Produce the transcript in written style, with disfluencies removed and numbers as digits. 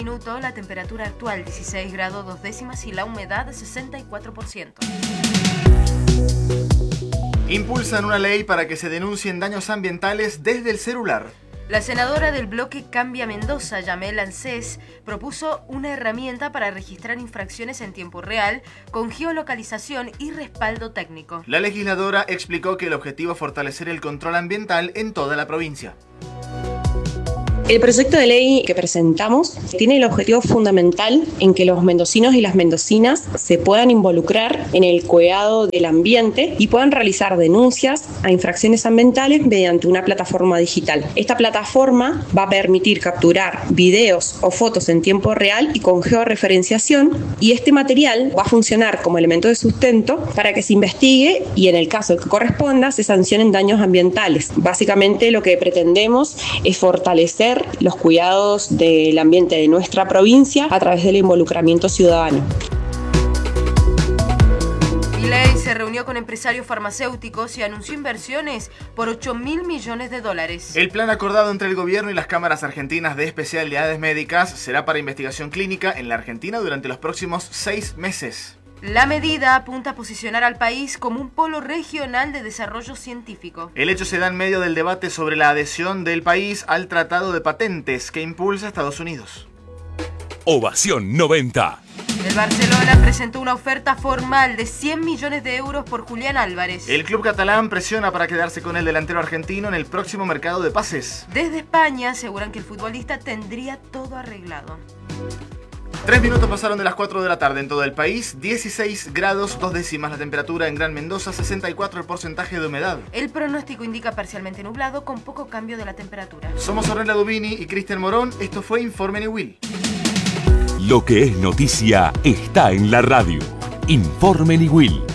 minuto, la temperatura actual 16 grados 2 décimas y la humedad 64%. Impulsan una ley para que se denuncien daños ambientales desde el celular. La senadora del bloque Cambia Mendoza, Yamel Ansés, propuso una herramienta para registrar infracciones en tiempo real con geolocalización y respaldo técnico. La legisladora explicó que el objetivo es fortalecer el control ambiental en toda la provincia. El proyecto de ley que presentamos tiene el objetivo fundamental en que los mendocinos y las mendocinas se puedan involucrar en el cuidado del ambiente y puedan realizar denuncias a infracciones ambientales mediante una plataforma digital. Esta plataforma va a permitir capturar videos o fotos en tiempo real y con georreferenciación, y este material va a funcionar como elemento de sustento para que se investigue y, en el caso que corresponda, se sancionen daños ambientales. Básicamente lo que pretendemos es fortalecer los cuidados del ambiente de nuestra provincia a través del involucramiento ciudadano. Milei se reunió con empresarios farmacéuticos y anunció inversiones por $8.000 millones. El plan acordado entre el gobierno y las cámaras argentinas de especialidades médicas será para investigación clínica en la Argentina durante los próximos 6 meses. La medida apunta a posicionar al país como un polo regional de desarrollo científico. El hecho se da en medio del debate sobre la adhesión del país al Tratado de Patentes que impulsa Estados Unidos. Ovación 90. El Barcelona presentó una oferta formal de 100 millones de euros por Julián Álvarez. El club catalán presiona para quedarse con el delantero argentino en el próximo mercado de pases. Desde España aseguran que el futbolista tendría todo arreglado. 3 minutos pasaron de las 4 de la tarde en todo el país, 16 grados 2 décimas la temperatura en Gran Mendoza, 64 el porcentaje de humedad. El pronóstico indica parcialmente nublado con poco cambio de la temperatura. Somos Ornella Dubini y Cristian Morón, esto fue Informe Niwil. Lo que es noticia está en la radio. Informe Niwil.